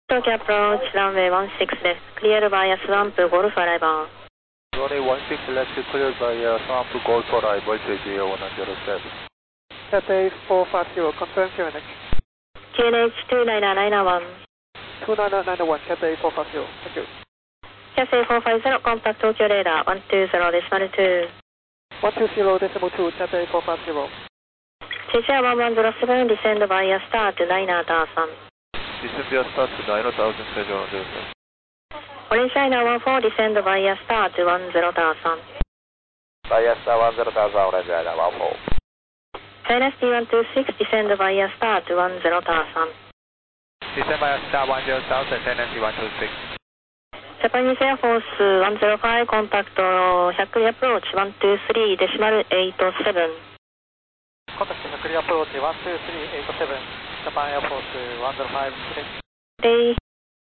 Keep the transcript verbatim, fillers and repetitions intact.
東京アプローチランウェイワンシックスです。クリアルバイアスワンプゴルフアライバー。 Runway one six left cleared by uh, Swamp Golf arrival to zero one zero seven. Cathay four five zero, confirm Q N H. Q N H two nine nine one. two nine nine one, Cathay four five zero, thank you. Cathay four five zero, contact Tokyo radar one two zero decimal two. one two zero decimal two, Cathay four five zero. Cheshire one one zero seven, descend via start niner thousand. Descend via start nine thousand seven hundred. Orange China one four, descend via start one zero thousand. Via start one zero thousand, Orange China one four. China C one two six, descend via start one zero thousand. Descend via start one zero thousand, China C one two six. Japanese Air Force one zero five, contact one hundred approach one two three decimal eight seven. Contact one hundred approach one two three eight seven, Japan Air Force one zero five. Day